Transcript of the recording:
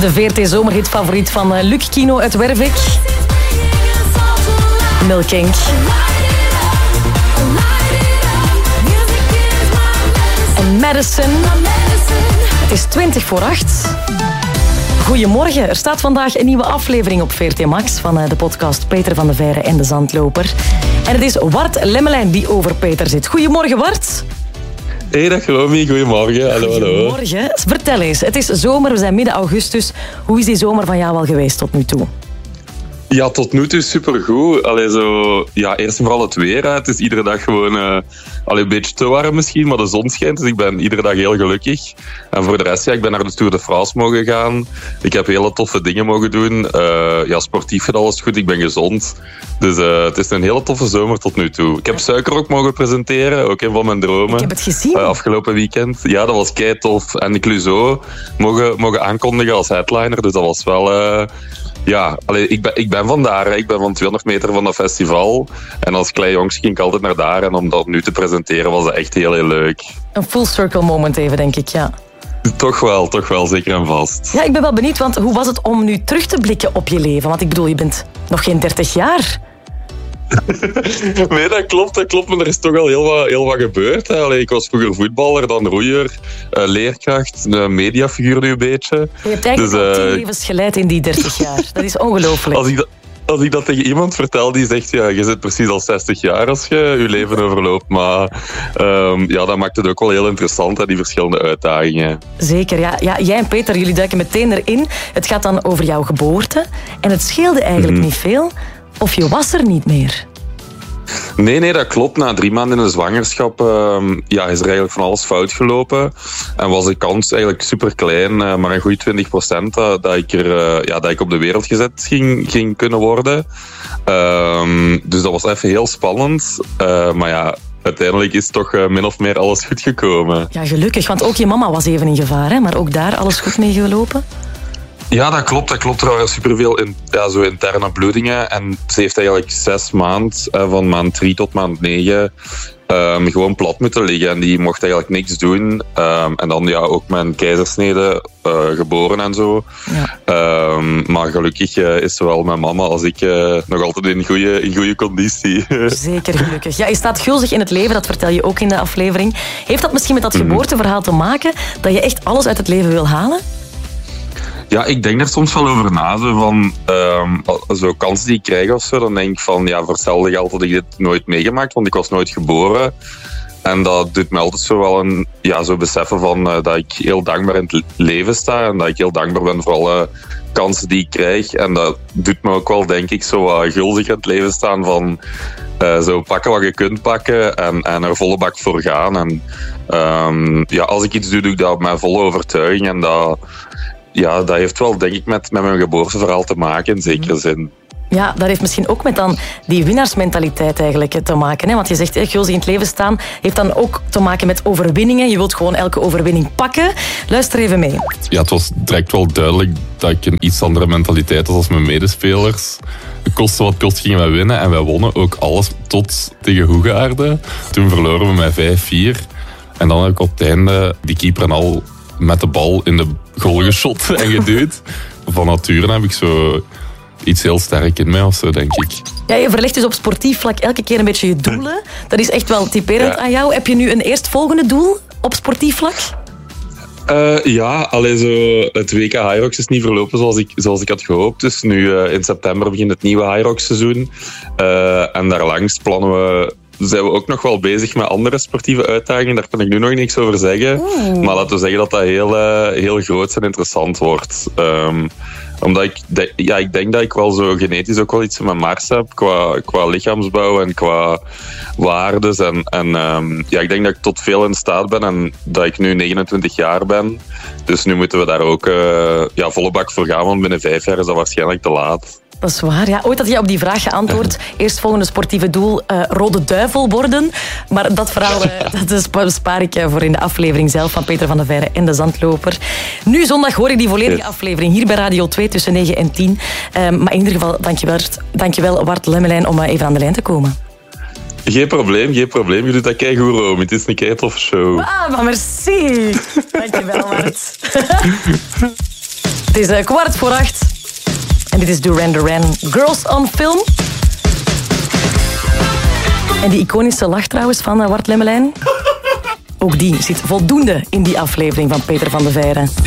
De VRT-zomerhit-favoriet van Luc Kino uit Wervik. Milking. En Madison. Het is 7:20. Goedemorgen, er staat vandaag een nieuwe aflevering op VRT Max van de podcast Peter van de Veire en de Zandloper. En het is Wart Lemmelijn die over Peter zit. Goedemorgen, Wart. Hey, dag Romy. Goedemorgen. Hallo. Goedemorgen. Vertel eens, het is zomer, we zijn midden augustus. Hoe is die zomer van jou al geweest tot nu toe? Ja, tot nu toe supergoed. Eerst en vooral het weer. Hè. Het is iedere dag gewoon een beetje te warm misschien, maar de zon schijnt. Dus ik ben iedere dag heel gelukkig. En voor de rest, ik ben naar de Tour de France mogen gaan. Ik heb hele toffe dingen mogen doen. Sportief gaat alles goed. Ik ben gezond. Dus het is een hele toffe zomer tot nu toe. Ik heb Suiker ook mogen presenteren. Ook een van mijn dromen. Ik heb het gezien. Afgelopen weekend. Ja, dat was kei tof. En Clouseau mogen aankondigen als headliner. Dus dat was wel... ik ben van daar. Ik ben van 200 meter van dat festival. En als klein jongens ging ik altijd naar daar. En om dat nu te presenteren was dat echt heel, heel leuk. Een full circle moment even, denk ik, ja. Toch wel, zeker en vast. Ja, ik ben wel benieuwd, want hoe was het om nu terug te blikken op je leven? Want ik bedoel, je bent nog geen 30 jaar. Nee, dat klopt. Maar er is toch al heel wat gebeurd. Hè. Ik was vroeger voetballer, dan roeier, leerkracht, mediafiguur nu een beetje. Je hebt eigenlijk al 10 levens geleid in die 30 jaar. Dat is ongelooflijk. Als ik dat tegen iemand vertel die zegt, je zit precies al 60 jaar als je je leven overloopt. Maar dat maakt het ook wel heel interessant, hè, die verschillende uitdagingen. Zeker, ja. Jij en Peter, jullie duiken meteen erin. Het gaat dan over jouw geboorte. En het scheelde eigenlijk niet veel. Of je was er niet meer. Nee, dat klopt. Na 3 maanden in de zwangerschap is er eigenlijk van alles fout gelopen. En was de kans eigenlijk super klein, maar een goede 20% dat ik op de wereld gezet ging kunnen worden. Dus dat was even heel spannend. Maar uiteindelijk is toch min of meer alles goed gekomen. Ja, gelukkig. Want ook je mama was even in gevaar, hè? Maar ook daar alles goed mee gelopen? Ja, dat klopt. Er waren superveel interne bloedingen. En ze heeft eigenlijk 6 maanden, van maand 3 tot maand 9, gewoon plat moeten liggen. En die mocht eigenlijk niks doen. En dan ook mijn keizersnede geboren en zo. Ja. Maar gelukkig is zowel mijn mama als ik nog altijd in goede conditie. Zeker gelukkig. Ja, je staat gulzig in het leven, dat vertel je ook in de aflevering. Heeft dat misschien met dat geboorteverhaal te maken, dat je echt alles uit het leven wil halen? Ja, ik denk er soms wel over na. Zo kansen die ik krijg of zo, dan denk ik van, voor hetzelfde geld had ik dit nooit meegemaakt, want ik was nooit geboren. En dat doet me altijd zo wel zo beseffen van dat ik heel dankbaar in het leven sta en dat ik heel dankbaar ben voor alle kansen die ik krijg. En dat doet me ook wel, denk ik, zo gulzig in het leven staan van zo pakken wat je kunt pakken en er volle bak voor gaan. En als ik iets doe, doe ik dat met volle overtuiging en dat heeft wel, denk ik, met mijn geboorteverhaal te maken, in zekere zin. Ja, dat heeft misschien ook met dan die winnaarsmentaliteit eigenlijk te maken. Hè? Want je zegt, gulzig in het leven staan heeft dan ook te maken met overwinningen. Je wilt gewoon elke overwinning pakken. Luister even mee. Ja, het was direct wel duidelijk dat ik een iets andere mentaliteit had als mijn medespelers. Koste wat kost gingen wij winnen en wij wonnen ook alles tot tegen Hoegaarden. Toen verloren we met 5-4. En dan heb ik op het einde die keeper en al met de bal in de goal geschot en geduwd. Van nature heb ik zo iets heel sterk in mij of zo, denk ik. Ja, je verlegt dus op sportief vlak elke keer een beetje je doelen. Dat is echt wel typerend aan jou. Heb je nu een eerstvolgende doel op sportief vlak? Het WK Hyrox is niet verlopen zoals ik had gehoopt. Dus nu in september begint het nieuwe Hyrox-seizoen. En daarlangs zijn we ook nog wel bezig met andere sportieve uitdagingen. Daar kan ik nu nog niks over zeggen. Maar laten we zeggen dat dat heel groot en interessant wordt. Omdat ik denk dat ik wel zo genetisch ook wel iets in mijn mars heb. Qua lichaamsbouw en qua waardes. Ik denk dat ik tot veel in staat ben. En dat ik nu 29 jaar ben. Dus nu moeten we daar ook volle bak voor gaan. Want binnen 5 jaar is dat waarschijnlijk te laat. Dat is waar, ja. Ooit had jij op die vraag geantwoord. Eerstvolgende sportieve doel, Rode Duivel worden. Maar dat verhaal dat spaar ik voor in de aflevering zelf van Peter van de Veire en de Zandloper. Nu zondag hoor je die volledige aflevering hier bij Radio 2 tussen 9 en 10. Maar in ieder geval, dankjewel Wart Lemmelijn om even aan de lijn te komen. Geen probleem. Je doet dat keigoed, Romy. Het is een kei toffe show. Maar merci. Dankjewel, Wart. Het is 7:15. En dit is Duran Duran, Girls on Film. En die iconische lach trouwens van Wart Lemmelijn. Ook die zit voldoende in die aflevering van Peter van de Veire.